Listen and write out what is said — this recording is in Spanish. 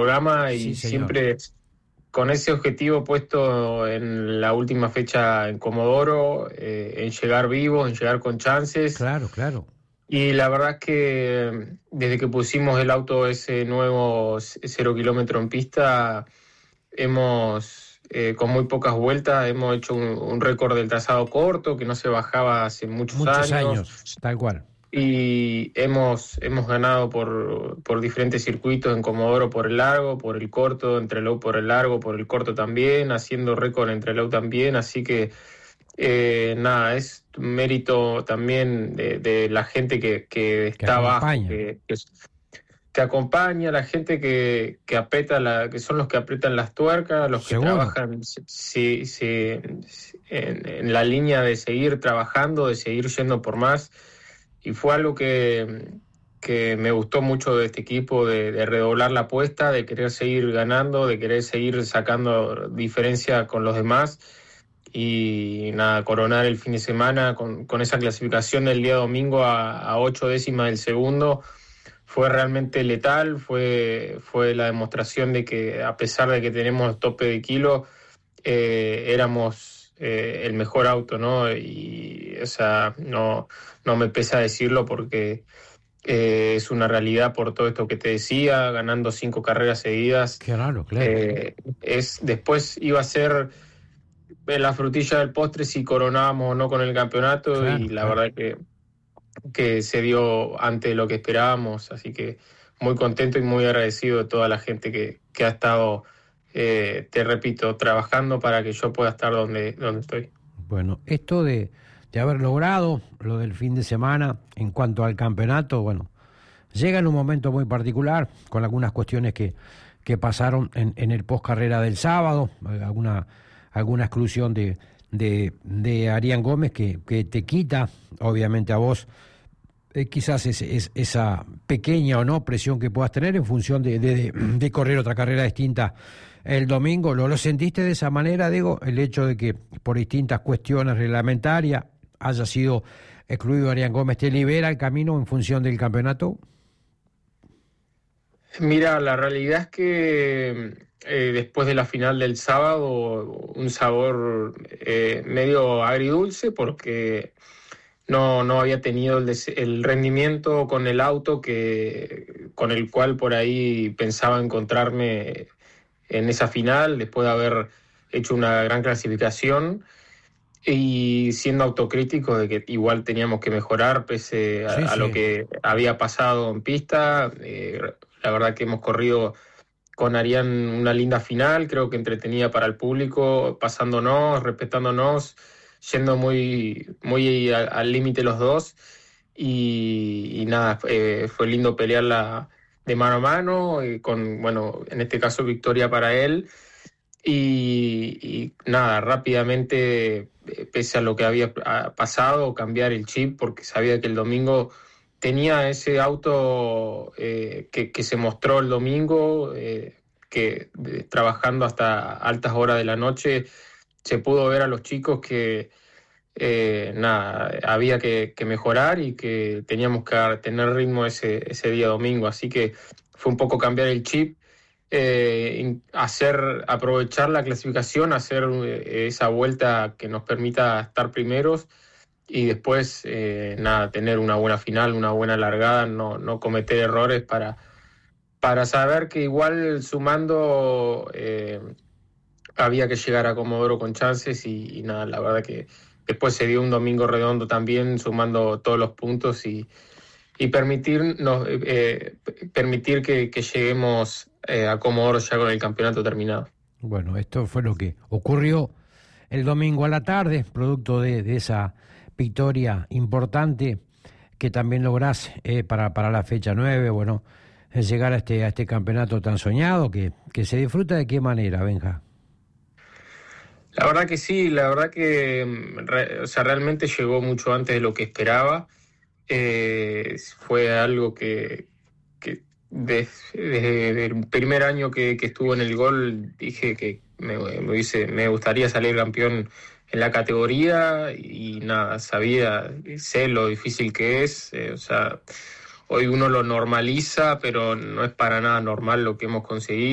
programa y Sí, señor. siempre con ese objetivo puesto en la última fecha en Comodoro, en llegar vivos, en llegar con chances. Claro, claro. Y la verdad es que desde que pusimos el auto ese nuevo 0 kilómetro en pista, con muy pocas vueltas, hemos hecho un récord del trazado corto que no se bajaba hace muchos Muchos años. años, tal cual. Y hemos ganado por diferentes circuitos en Comodoro, por el largo, por el corto, entre low por el largo, por el corto también, haciendo récord entre low también, así que nada, es un mérito también de la gente que Que está abajo, acompaña. que acompaña, la gente que aprieta que son los que aprietan las tuercas, los que Seguro. trabajan en la línea de seguir trabajando, de seguir yendo por más. Y fue algo que me gustó mucho de este equipo, de redoblar la apuesta, de querer seguir ganando, de querer seguir sacando diferencia con los demás. Y nada, coronar el fin de semana con esa clasificación del día domingo a 8 décimas del segundo fue realmente letal, fue la demostración de que a pesar de que tenemos tope de kilo, éramos el mejor auto, ¿no? Y o sea, no me pesa decirlo porque es una realidad por todo esto que te decía, ganando 5 carreras seguidas. Claro, claro. Después iba a ser la frutilla del postre si coronábamos o no con el campeonato, y Claro, la claro. verdad que se dio antes de lo que esperábamos, así que muy contento y muy agradecido de toda la gente que ha estado, te repito, trabajando para que yo pueda estar donde estoy. Bueno, esto de haber logrado lo del fin de semana en cuanto al campeonato, bueno, llega en un momento muy particular, con algunas cuestiones que pasaron en el post carrera del sábado, alguna exclusión de Arián Gómez que te quita, obviamente a vos, quizás esa pequeña o no presión que puedas tener en función de correr otra carrera distinta el domingo. ¿Lo sentiste de esa manera, Diego? El hecho de que por distintas cuestiones reglamentarias haya sido excluido Arián Gómez, ¿te libera el camino en función del campeonato? Mira, la realidad es que después de la final del sábado, un sabor medio agridulce porque no había tenido el rendimiento con el auto con el cual por ahí pensaba encontrarme en esa final, después de haber hecho una gran clasificación y siendo autocrítico de que igual teníamos que mejorar pese Sí, a lo sí. que había pasado en pista. La verdad que hemos corrido con Arián una linda final, creo que entretenida para el público, pasándonos, respetándonos, yendo muy al límite los dos. Y nada, fue lindo pelearla de mano a mano, bueno, en este caso victoria para él. Y nada, rápidamente, pese a lo que había pasado, cambiar el chip, porque sabía que el domingo tenía ese auto que se mostró el domingo, trabajando hasta altas horas de la noche, se pudo ver a los chicos que nada, había que mejorar y que teníamos que tener ritmo ese día domingo. Así que fue un poco cambiar el chip, aprovechar la clasificación, hacer esa vuelta que nos permita estar primeros y después nada, tener una buena final, una buena largada, no cometer errores para saber que igual sumando había que llegar a Comodoro con chances y nada, la verdad que después se dio un domingo redondo también, sumando todos los puntos y permitir que lleguemos a Comodoro ya con el campeonato terminado. Bueno, esto fue lo que ocurrió el domingo a la tarde, producto de esa victoria importante que también lográs para la fecha 9, bueno, es llegar a este campeonato tan soñado que se disfruta. ¿De qué manera, Benja? La verdad que sí, la verdad que o sea, realmente llegó mucho antes de lo que esperaba. Fue algo que desde el primer año que estuvo en el gol dije que me gustaría salir campeón en la categoría y nada, sé lo difícil que es. O sea, hoy uno lo normaliza, pero no es para nada normal lo que hemos conseguido.